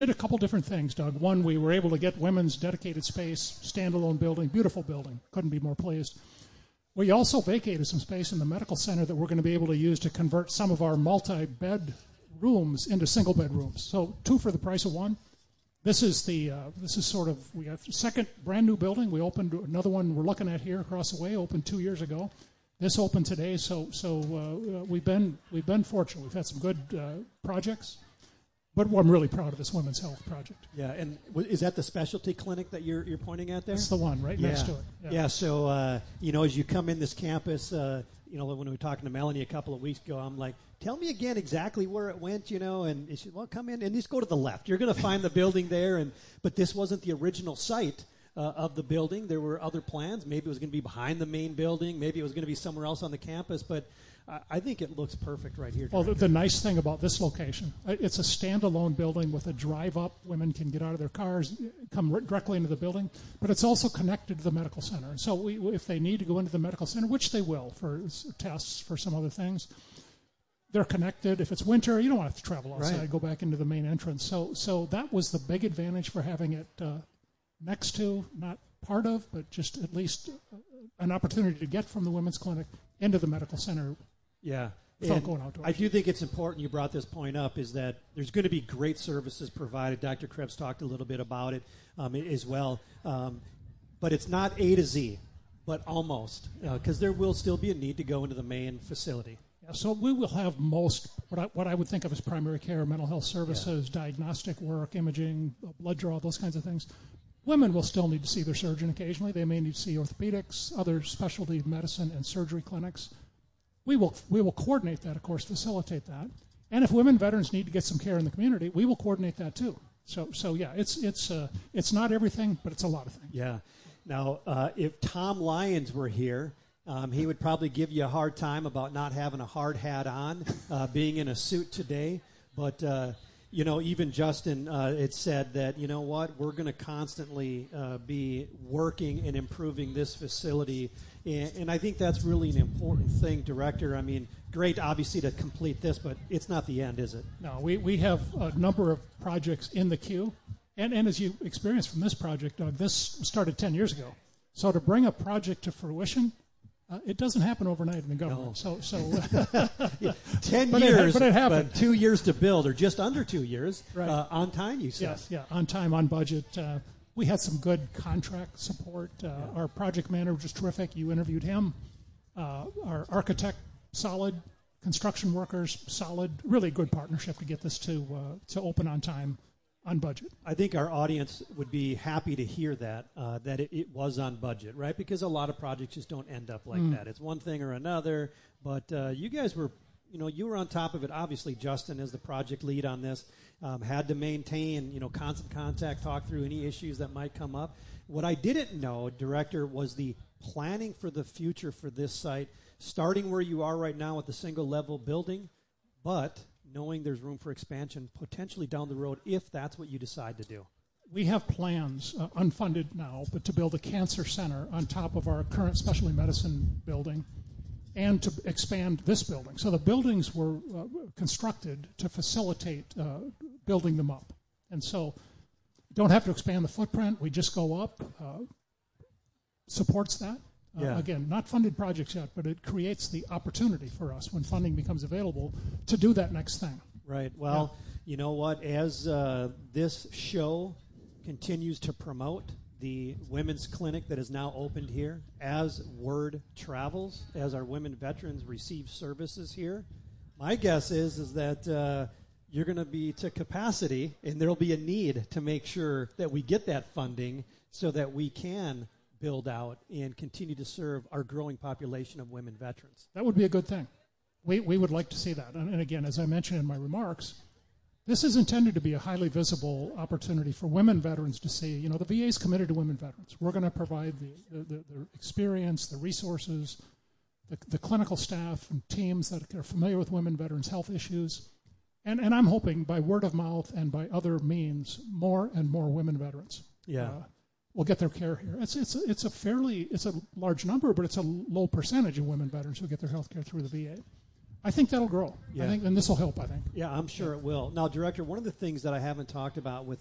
Did a couple different things, Doug. One, we were able to get women's dedicated space, standalone building, beautiful building. Couldn't be more pleased. We also vacated some space in the medical center that we're going to be able to use to convert some of our multi-bed rooms into single bed rooms. So 2 for the price of 1. This is we have a second brand new building. We opened another one we're looking at here across the way, opened 2 years ago. This opened today, so we've been fortunate. We've had some good projects, but I'm really proud of this women's health project. Yeah, and is that the specialty clinic that you're pointing at there? That's the one right next to it. Yeah. So as you come in this campus, when we were talking to Melanie a couple of weeks ago, I'm like, tell me again exactly where it went, and she said, well, come in and just go to the left. You're going to find the building there, but this wasn't the original site of the building. There were other plans. Maybe it was going to be behind the main building. Maybe it was going to be somewhere else on the campus, but I think it looks perfect right here. Well, the nice thing about this location, it's a standalone building with a drive-up. Women can get out of their cars, come directly into the building, but it's also connected to the medical center. So if they need to go into the medical center, which they will for tests, for some other things, they're connected. If it's winter, you don't have to travel outside, right. Go back into the main entrance. So that was the big advantage for having it next to, not part of, but just at least an opportunity to get from the women's clinic into the medical center. Yeah. Without going outdoors. I do think it's important you brought this point up, is that there's going to be great services provided. Dr. Krebs talked a little bit about it as well. But it's not A to Z, but almost, because there will still be a need to go into the main facility. Yeah, so we will have most, what I would think of as primary care, mental health services, diagnostic work, imaging, blood draw, those kinds of things. Women will still need to see their surgeon occasionally. They may need to see orthopedics, other specialty medicine and surgery clinics. We will coordinate that, of course, facilitate that. And if women veterans need to get some care in the community, we will coordinate that too. So yeah, it's not everything, but it's a lot of things. Yeah. Now, if Tom Lyons were here, he would probably give you a hard time about not having a hard hat on, being in a suit today. But even Justin had said that, we're going to constantly be working and improving this facility. And I think that's really an important thing, Director. I mean, great, obviously, to complete this, but it's not the end, is it? No, we have a number of projects in the queue. And as you experienced from this project, Doug, this started 10 years ago. So to bring a project to fruition, it doesn't happen overnight in the government. No. So 10 but years, but it happened. But 2 years to build, or just under 2 years, right. On time, you said. Yes, yeah, on time, on budget. We had some good contract support. Our project manager was terrific. You interviewed him. Our architect, solid. Construction workers, solid. Really good partnership to get this to open on time, on budget. I think our audience would be happy to hear that it was on budget, right? Because a lot of projects just don't end up like that. It's one thing or another. But you guys were, you were on top of it. Obviously, Justin, as the project lead on this, had to maintain, constant contact, talk through any issues that might come up. What I didn't know, Director, was the planning for the future for this site, starting where you are right now with the single-level building, but knowing there's room for expansion potentially down the road if that's what you decide to do. We have plans, unfunded now, but to build a cancer center on top of our current specialty medicine building and to expand this building. So the buildings were constructed to facilitate building them up. And so don't have to expand the footprint. We just go up. Supports that. Again, not funded projects yet, but it creates the opportunity for us when funding becomes available to do that next thing. Right. Well, you know what? As this show continues to promote the women's clinic that is now opened here, as word travels, as our women veterans receive services here, my guess is that you're going to be to capacity, and there will be a need to make sure that we get that funding so that we can build out and continue to serve our growing population of women veterans. That would be a good thing. We would like to see that. And again, as I mentioned in my remarks, this is intended to be a highly visible opportunity for women veterans to see. The VA is committed to women veterans. We're going to provide the experience, the resources, the clinical staff and teams that are familiar with women veterans' health issues. And I'm hoping by word of mouth and by other means, more and more women veterans will get their care here. It's a large number, but it's a low percentage of women veterans who get their health care through the VA. I think that'll grow. Yeah. And this will help, I think. Yeah, I'm sure it will. Now, Director, one of the things that I haven't talked about with